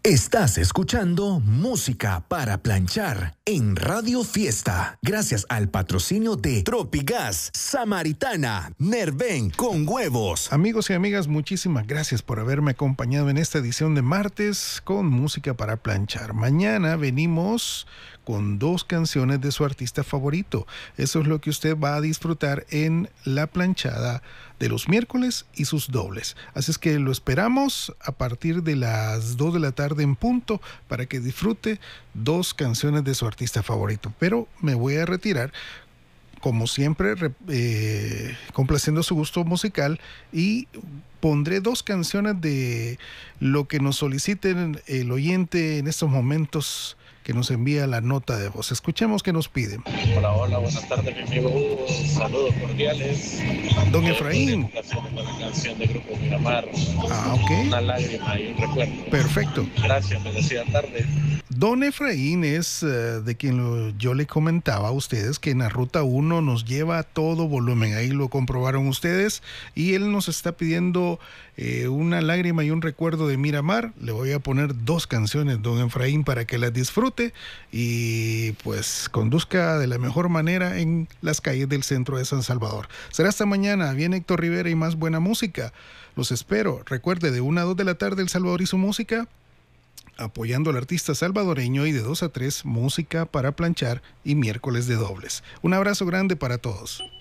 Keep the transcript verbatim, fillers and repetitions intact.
Estás escuchando Música para Planchar en Radio Fiesta, gracias al patrocinio de Tropigas, Samaritana, Nerven con huevos. Amigos y amigas, muchísimas gracias por haberme acompañado en esta edición de martes con Música para Planchar. Mañana venimos con dos canciones de su artista favorito. Eso es lo que usted va a disfrutar en la planchada de los miércoles y sus dobles. Así es que lo esperamos a partir de las dos de la tarde en punto para que disfrute dos canciones de su artista favorito. Pero me voy a retirar, como siempre, eh, complaciendo su gusto musical, y pondré dos canciones de lo que nos soliciten el oyente en estos momentos, que nos envía la nota de voz. Escuchemos qué nos piden. Hola, hola, buenas tardes, mi amigo Hugo. Saludos cordiales. Don Efraín. La canción de Grupo Miramar. Ah, ok. Una lágrima y un recuerdo. Perfecto. Gracias, bendecida tarde. Don Efraín es uh, de quien lo, yo le comentaba a ustedes que en la ruta uno nos lleva a todo volumen. Ahí lo comprobaron ustedes. Y él nos está pidiendo eh, una lágrima y un recuerdo de Miramar. Le voy a poner dos canciones, don Efraín, para que las disfrute y pues conduzca de la mejor manera en las calles del centro de San Salvador. Será hasta mañana. Viene Héctor Rivera y más buena música. Los espero. Recuerde, de una a dos de la tarde El Salvador y su música, apoyando al artista salvadoreño, y de dos a tres Música para Planchar y miércoles de dobles. Un abrazo grande para todos.